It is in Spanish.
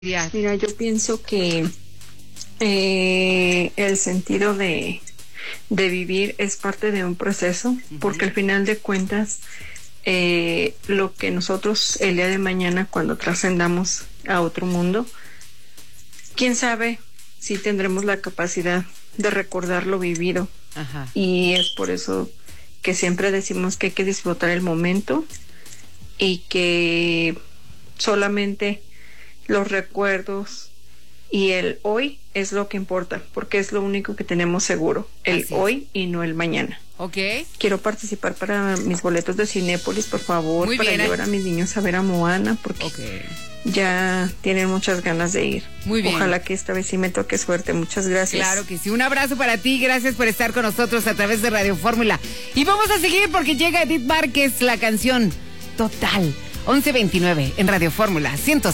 Mira, yo pienso que el sentido de vivir es parte de un proceso, porque al final de cuentas, lo que nosotros el día de mañana, cuando trascendamos a otro mundo, quién sabe si tendremos la capacidad de recordar lo vivido. Ajá. Y es por eso que siempre decimos que hay que disfrutar el momento y que solamente los recuerdos y el hoy es lo que importa, porque es lo único que tenemos seguro, el hoy y no el mañana. Ok. Quiero participar para mis boletos de Cinépolis, por favor, Muy para bien, llevar a mis niños a ver a Moana, porque ya tienen muchas ganas de ir. Muy bien. Ojalá que esta vez sí me toque suerte. Muchas gracias. Claro que sí. Un abrazo para ti. Gracias por estar con nosotros a través de Radio Fórmula. Y vamos a seguir porque llega Edith Márquez, la canción Total. 11:29 en Radio Fórmula 100.